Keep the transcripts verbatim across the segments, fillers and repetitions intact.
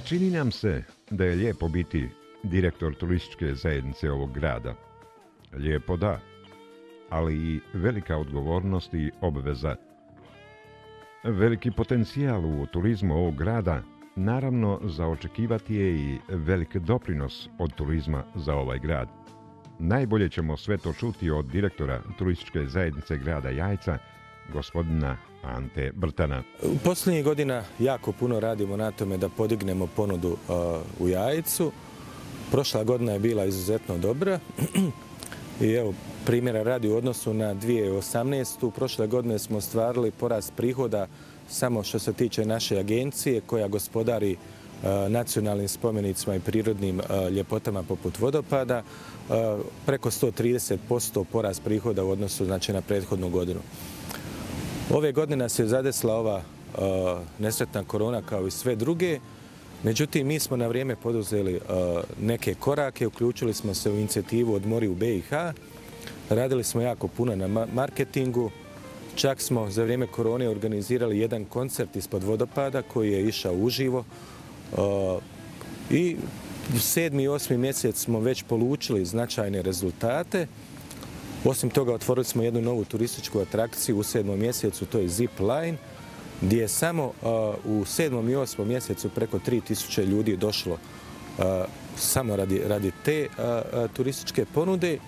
Čini nam se da je lijepo biti direktor turističke zajednice ovog grada. Lijepo da, ali i velika odgovornost i obveza. Veliki potencijal u turizmu ovog grada, naravno za očekivati je i velik doprinos od turizma za ovaj grad. Najbolje ćemo sve to čuti od direktora turističke zajednice grada Jajca, gospodina Ante Brtana. U posljednjih godina jako puno radimo na tome da podignemo ponudu uh, u Jajcu. Prošla godina je bila izuzetno dobra i evo primjera radi u odnosu na dvije tisuće osamnaestu. Prošle godine smo ostvarili porast prihoda samo što se tiče naše agencije koja gospodari uh, nacionalnim spomenicima i prirodnim uh, ljepotama poput vodopada. Uh, preko sto trideset posto porast prihoda u odnosu znači, na prethodnu godinu. Ove godine nas je zadesla ova uh, nesretna korona kao i sve druge. Međutim, mi smo na vrijeme poduzeli uh, neke korake, uključili smo se u inicijativu Odmori u B i H, radili smo jako puno na ma marketingu, čak smo za vrijeme korone organizirali jedan koncert ispod vodopada koji je išao uživo uh, i u sedmi i osmi mjesec smo već polučili značajne rezultate. Osim toga, otvorili smo jednu novu turističku atrakciju u sedmom mjesecu, to je Zip Line, gdje je samo uh, u sedmom i osmom mjesecu preko tri tisuće ljudi došlo uh, samo radi, radi te uh, uh, turističke ponude.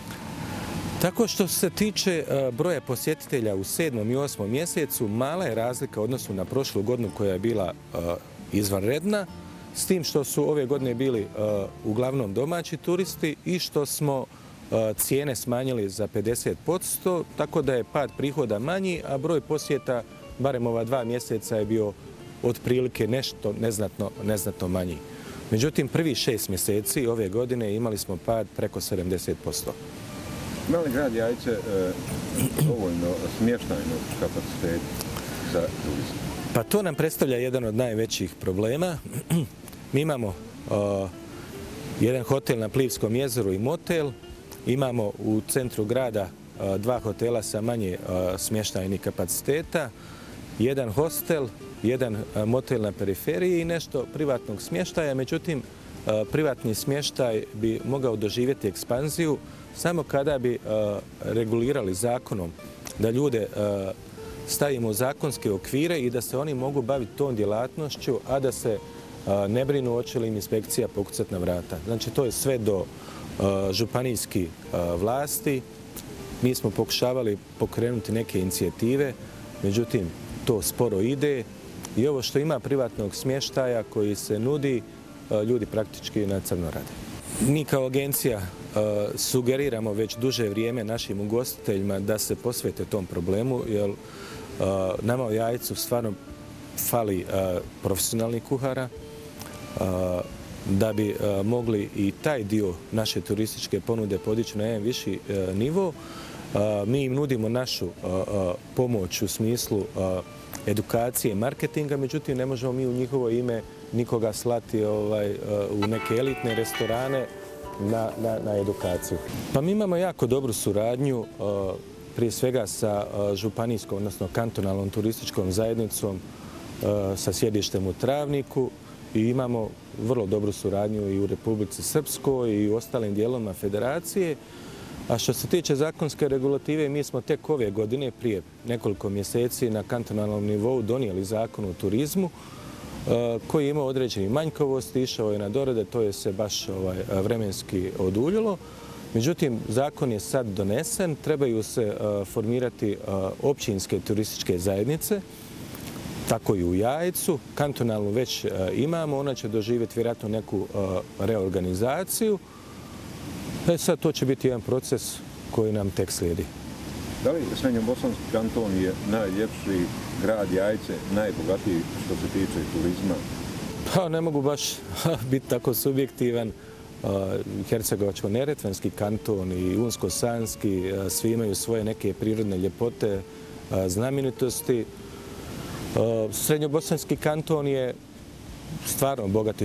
Tako što se tiče uh, broja posjetitelja u sedmom i osmom mjesecu, mala je razlika u odnosu na prošlu godinu koja je bila uh, izvanredna, s tim što su ove godine bili uh, uglavnom domaći turisti i što smo cijene smanjili za pedeset posto, tako da je pad prihoda manji, a broj posjeta, barem ova dva mjeseca, je bio otprilike nešto neznatno, neznatno manji. Međutim, prvi šest mjeseci ove godine imali smo pad preko sedamdeset posto. Ima li grad Jajce e, dovoljno smještajnog kapaciteta za turizam? Pa to nam predstavlja jedan od najvećih problema. Mi imamo uh, jedan hotel na Plivskom jezeru i motel. Imamo u centru grada dva hotela sa manje smještajnih kapaciteta, jedan hostel, jedan motel na periferiji i nešto privatnog smještaja. Međutim, privatni smještaj bi mogao doživjeti ekspanziju samo kada bi regulirali zakonom da ljude stavimo u zakonske okvire i da se oni mogu baviti tom djelatnošću, a da se ne brinu hoće li im inspekcija pokucati na vrata. Znači, to je sve do županijski vlasti. Mi smo pokušavali pokrenuti neke inicijative, međutim to sporo ide i ovo što ima privatnog smještaja koji se nudi, ljudi praktički na crno rade. Mi kao agencija sugeriramo već duže vrijeme našim ugostiteljima da se posvete tom problemu, jer nama u Jajcu stvarno fali profesionalnih kuhara, da bi uh, mogli i taj dio naše turističke ponude podići na jedan viši uh, nivo. Uh, mi im nudimo našu uh, uh, pomoć u smislu uh, edukacije i marketinga, međutim ne možemo mi u njihovo ime nikoga slati ovaj, uh, u neke elitne restorane na, na, na edukaciju. Pa mi imamo jako dobru suradnju, uh, prije svega sa uh, županijskom, odnosno kantonalnom turističkom zajednicom uh, sa sjedištem u Travniku. I imamo vrlo dobru suradnju i u Republici Srpskoj i u ostalim dijelovima federacije. A što se tiče zakonske regulative, mi smo tek ove godine, prije nekoliko mjeseci, na kantonalnom nivou donijeli zakon o turizmu koji je imao određeni manjkavosti, išao je na dorade, to je se baš ovaj, vremenski oduljilo. Međutim, zakon je sad donesen, trebaju se formirati općinske turističke zajednice, tako i u Jajcu. Kantonalnu već imamo, ona će doživjeti vjerojatno neku reorganizaciju. E sad to će biti jedan proces koji nam tek slijedi. Da li Srednjobosanski kanton je najljepši grad Jajce, najbogatiji što se tiče turizma? Pa ne mogu baš biti tako subjektivan. Hercegovačko-neretvanski kanton i Unsko-sanski, svi imaju svoje neke prirodne ljepote, znamenitosti. Srednjobosanski kanton je stvarno bogati